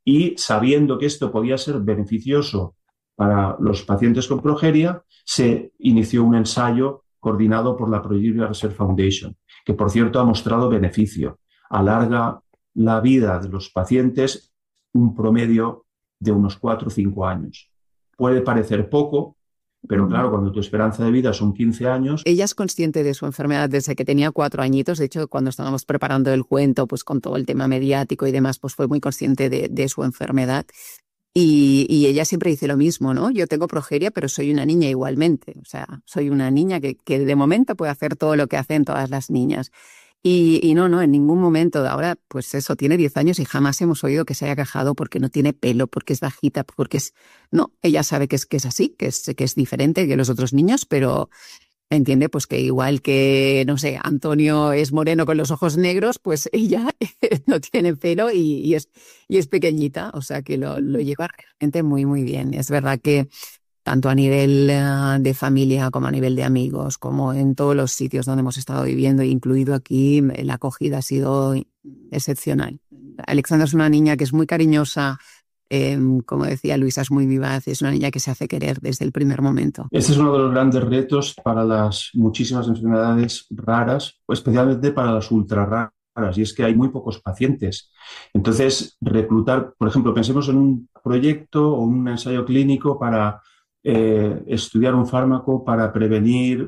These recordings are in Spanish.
y sabiendo que esto podía ser beneficioso para los pacientes con progeria, se inició un ensayo coordinado por la Progeria Research Foundation, que por cierto ha mostrado beneficio. Alarga la vida de los pacientes un promedio de unos 4 o 5 años. Puede parecer poco, pero claro, cuando tu esperanza de vida son 15 años... Ella es consciente de su enfermedad desde que tenía 4 añitos. De hecho, cuando estábamos preparando el cuento, pues con todo el tema mediático y demás, pues fue muy consciente de su enfermedad. Y ella siempre dice lo mismo, ¿no? Yo tengo progeria, pero soy una niña igualmente. O sea, soy una niña que de momento puede hacer todo lo que hacen todas las niñas. Y no, en ningún momento. Ahora, pues eso, tiene 10 años y jamás hemos oído que se haya quejado porque no tiene pelo, porque es bajita, porque es... No, ella sabe que es así, que es diferente que los otros niños, pero entiende pues que igual que, no sé, Antonio es moreno con los ojos negros, pues ella no tiene pelo y es pequeñita, o sea que lo lleva realmente muy, muy bien. Es verdad que tanto a nivel de familia como a nivel de amigos, como en todos los sitios donde hemos estado viviendo, incluido aquí, la acogida ha sido excepcional. Alexandra es una niña que es muy cariñosa, como decía Luisa, es muy vivaz, es una niña que se hace querer desde el primer momento. Este es uno de los grandes retos para las muchísimas enfermedades raras, especialmente para las ultra raras, y es que hay muy pocos pacientes. Entonces, reclutar, por ejemplo, pensemos en un proyecto o un ensayo clínico para estudiar un fármaco para prevenir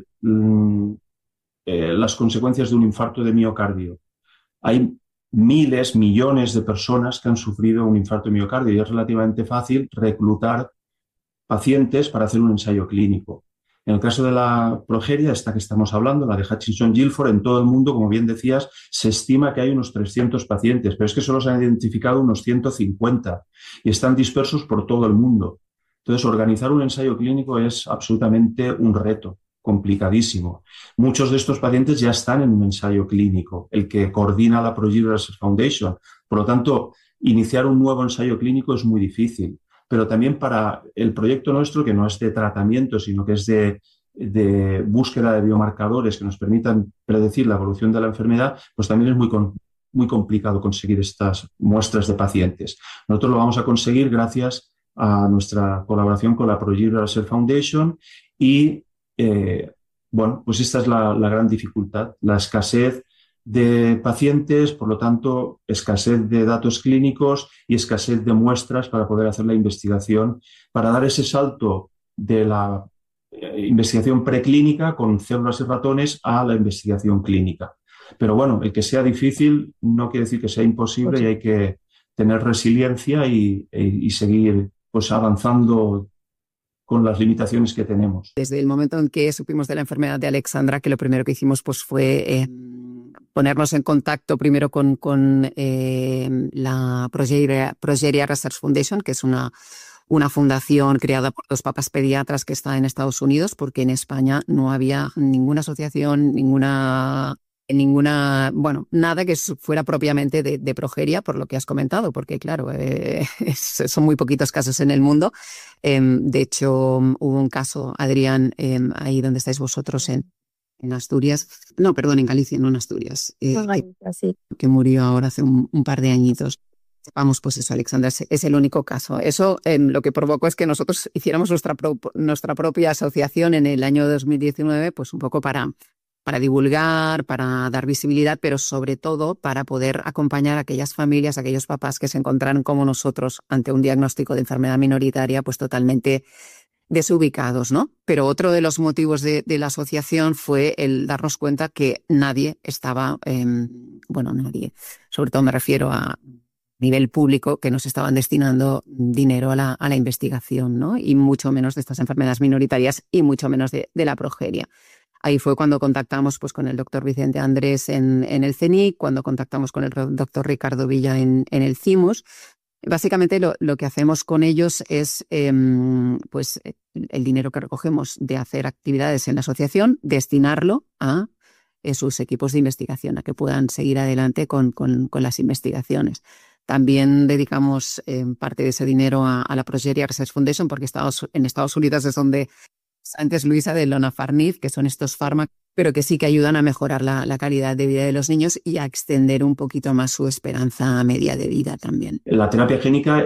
las consecuencias de un infarto de miocardio. Hay miles, millones de personas que han sufrido un infarto de miocardio y es relativamente fácil reclutar pacientes para hacer un ensayo clínico. En el caso de la progeria, esta que estamos hablando, la de Hutchinson-Gilford, en todo el mundo, como bien decías, se estima que hay unos 300 pacientes, pero es que solo se han identificado unos 150 y están dispersos por todo el mundo. Entonces, organizar un ensayo clínico es absolutamente un reto complicadísimo. Muchos de estos pacientes ya están en un ensayo clínico, el que coordina la Progeria Research Foundation. Por lo tanto, iniciar un nuevo ensayo clínico es muy difícil. Pero también para el proyecto nuestro, que no es de tratamiento, sino que es de búsqueda de biomarcadores que nos permitan predecir la evolución de la enfermedad, pues también es muy complicado conseguir estas muestras de pacientes. Nosotros lo vamos a conseguir gracias a nuestra colaboración con la Progeria Research Foundation y, bueno, pues esta es la gran dificultad, la escasez de pacientes, por lo tanto, escasez de datos clínicos y escasez de muestras para poder hacer la investigación, para dar ese salto de la investigación preclínica con células y ratones a la investigación clínica. Pero bueno, el que sea difícil no quiere decir que sea imposible y hay que tener resiliencia y seguir pues avanzando con las limitaciones que tenemos. Desde el momento en que supimos de la enfermedad de Alexandra, que lo primero que hicimos pues fue ponernos en contacto primero con la Progeria Research Foundation, que es una fundación creada por 2 papas pediatras que está en Estados Unidos, porque en España no había ninguna asociación, bueno, nada que fuera propiamente de progeria, por lo que has comentado, porque claro, son muy poquitos casos en el mundo. De hecho, hubo un caso, Adrián, ahí donde estáis vosotros en Asturias, no, perdón, en Galicia, no en Asturias, que murió ahora hace un par de añitos. Vamos, pues eso, Alexandra, es el único caso. Eso lo que provocó es que nosotros hiciéramos nuestra propia asociación en el año 2019, pues un poco para divulgar, para dar visibilidad, pero sobre todo para poder acompañar a aquellas familias, a aquellos papás que se encontraron como nosotros ante un diagnóstico de enfermedad minoritaria, pues totalmente desubicados, ¿no? Pero otro de los motivos de la asociación fue el darnos cuenta que nadie estaba, nadie, sobre todo me refiero a nivel público, que nos estaban destinando dinero a la investigación, ¿no? Y mucho menos de estas enfermedades minoritarias y mucho menos de la progeria. Ahí fue cuando contactamos pues, con el doctor Vicente Andrés en el CENIC, cuando contactamos con el doctor Ricardo Villa en el CIMUS. Básicamente lo que hacemos con ellos es pues, el dinero que recogemos de hacer actividades en la asociación, destinarlo a sus equipos de investigación, a que puedan seguir adelante con las investigaciones. También dedicamos parte de ese dinero a la Progeria Research Foundation, porque en Estados Unidos es donde antes, Luisa, de Lonafarnib, que son estos fármacos, pero que sí que ayudan a mejorar la calidad de vida de los niños y a extender un poquito más su esperanza media de vida también. La terapia génica